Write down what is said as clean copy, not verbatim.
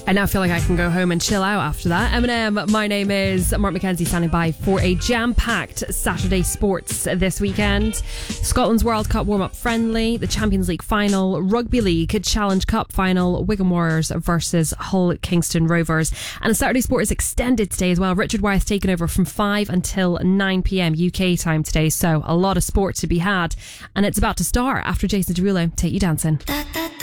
I now feel like I can go home and chill out after that. Eminem, my name is Mark McKenzie, standing by for a jam-packed Saturday sports this weekend. Scotland's World Cup warm-up friendly, the Champions League final, Rugby League Challenge Cup final, Wigan Warriors versus Hull Kingston Rovers. And Saturday sport is extended today as well. Richard Wyeth taking over from 5 until 9 p.m. UK time today. So a lot of sport to be had. And it's about to start after Jason Derulo, Take You Dancing.